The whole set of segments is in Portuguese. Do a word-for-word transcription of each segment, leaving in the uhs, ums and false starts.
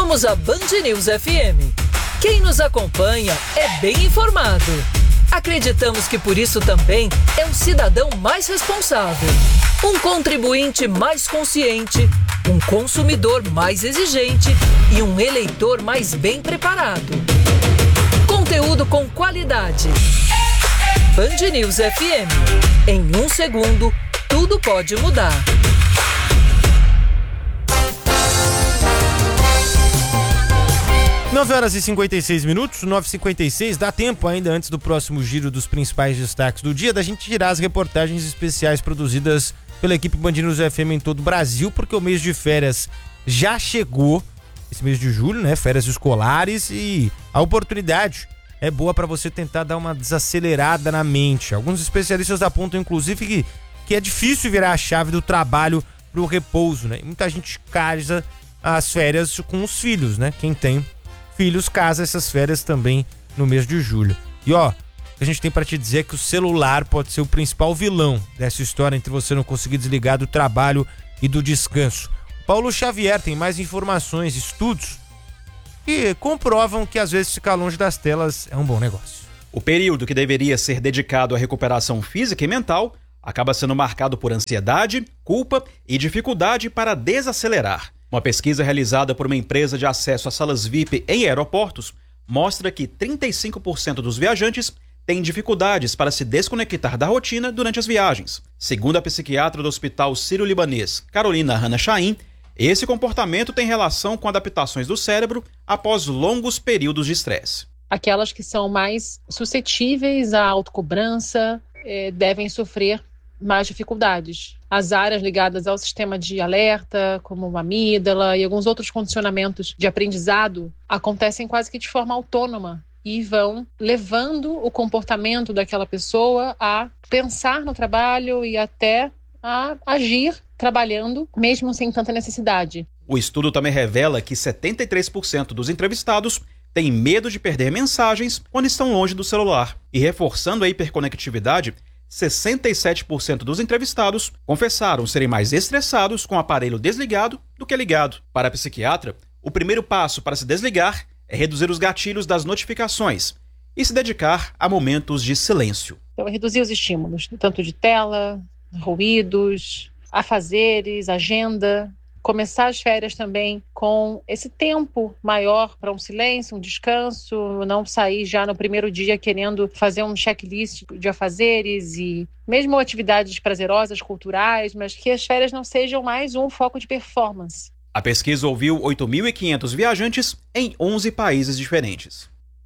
Somos a Band News F M. Quem nos acompanha é bem informado. Acreditamos que por isso também é um cidadão mais responsável, um contribuinte mais consciente, um consumidor mais exigente e um eleitor mais bem preparado. Conteúdo com qualidade. Band News F M. Em um segundo, tudo pode mudar. nove horas e cinquenta e seis minutos, nove e cinquenta e seis, dá tempo ainda antes do próximo giro dos principais destaques do dia da gente tirar as reportagens especiais produzidas pela equipe Band News F M em todo o Brasil, porque o mês de férias já chegou, esse mês de julho, né? Férias escolares, e a oportunidade é boa para você tentar dar uma desacelerada na mente. Alguns especialistas apontam, inclusive, que, que é difícil virar a chave do trabalho pro repouso, né? E muita gente casa as férias com os filhos, né? Quem tem filhos casa essas férias também no mês de julho. E ó, o que a gente tem para te dizer é que o celular pode ser o principal vilão dessa história entre você não conseguir desligar do trabalho e do descanso. Paulo Xavier tem mais informações, estudos que comprovam que às vezes ficar longe das telas é um bom negócio. O período que deveria ser dedicado à recuperação física e mental acaba sendo marcado por ansiedade, culpa e dificuldade para desacelerar. Uma pesquisa realizada por uma empresa de acesso a salas V I P em aeroportos mostra que trinta e cinco por cento dos viajantes têm dificuldades para se desconectar da rotina durante as viagens. Segundo a psiquiatra do Hospital Sírio-Libanês, Carolina Hanna Chaim, esse comportamento tem relação com adaptações do cérebro após longos períodos de estresse. Aquelas que são mais suscetíveis à autocobrança eh, devem sofrer mais dificuldades. As áreas ligadas ao sistema de alerta, como a amígdala e alguns outros condicionamentos de aprendizado, acontecem quase que de forma autônoma e vão levando o comportamento daquela pessoa a pensar no trabalho e até a agir trabalhando, mesmo sem tanta necessidade. O estudo também revela que setenta e três por cento dos entrevistados têm medo de perder mensagens quando estão longe do celular. E reforçando a hiperconectividade, sessenta e sete por cento dos entrevistados confessaram serem mais estressados com o aparelho desligado do que ligado. Para a psiquiatra, o primeiro passo para se desligar é reduzir os gatilhos das notificações e se dedicar a momentos de silêncio. Então, reduzir os estímulos, tanto de tela, ruídos, afazeres, agenda. Começar as férias também com esse tempo maior para um silêncio, um descanso, não sair já no primeiro dia querendo fazer um checklist de afazeres e mesmo atividades prazerosas, culturais, mas que as férias não sejam mais um foco de performance. A pesquisa ouviu oito mil e quinhentos viajantes em onze países diferentes.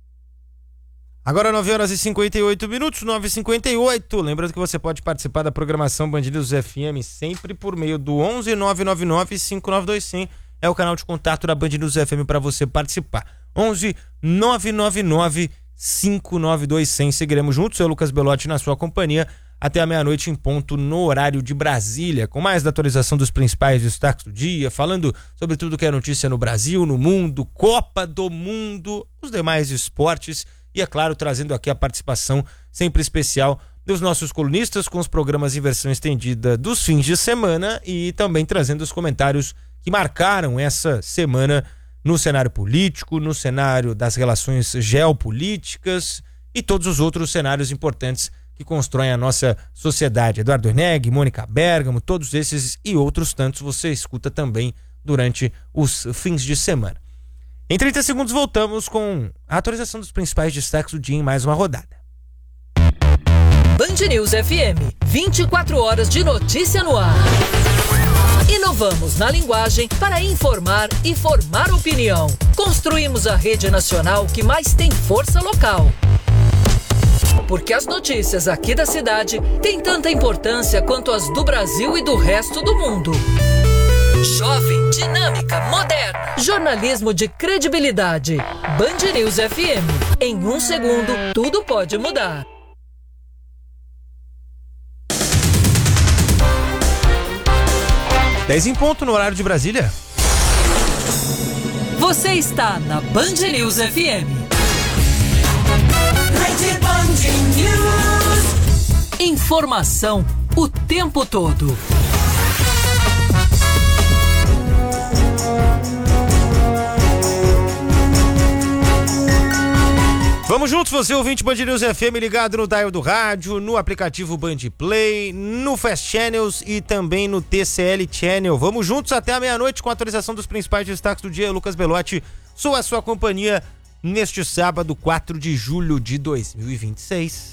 Agora nove horas e cinquenta e oito minutos, nove e cinquenta e oito. Lembrando que você pode participar da programação Band News F M sempre por meio do onze nove nove nove cinco nove dois zero zero. É o canal de contato da Band News F M para você participar. onze nove nove nove cinco nove dois zero zero. Seguiremos juntos, eu, Lucas Belotti, na sua companhia até a meia-noite em ponto no horário de Brasília, com mais da atualização dos principais destaques do dia, falando sobre tudo que é notícia no Brasil, no mundo, Copa do Mundo, os demais esportes. E, é claro, trazendo aqui a participação sempre especial dos nossos colunistas com os programas em versão estendida dos fins de semana e também trazendo os comentários que marcaram essa semana no cenário político, no cenário das relações geopolíticas e todos os outros cenários importantes que constroem a nossa sociedade. Eduardo Neg, Mônica Bergamo, todos esses e outros tantos você escuta também durante os fins de semana. Em trinta segundos voltamos com a atualização dos principais destaques do dia em mais uma rodada. Band News F M, vinte e quatro horas de notícia no ar. Inovamos na linguagem para informar e formar opinião. Construímos a rede nacional que mais tem força local. Porque as notícias aqui da cidade têm tanta importância quanto as do Brasil e do resto do mundo. Jovem, dinâmica, moderna. Jornalismo de credibilidade. Band News F M. Em um segundo, tudo pode mudar. dez em ponto no horário de Brasília. Você está na Band News F M. Rede Band News. Informação o tempo todo. Vamos juntos, você ouvinte Band News F M, ligado no dial do rádio, no aplicativo Band Play, no Fast Channels e também no T C L Channel. Vamos juntos até a meia-noite com a atualização dos principais destaques do dia. Lucas Belotti, sou a sua companhia neste sábado, quatro de julho de dois mil e vinte e seis.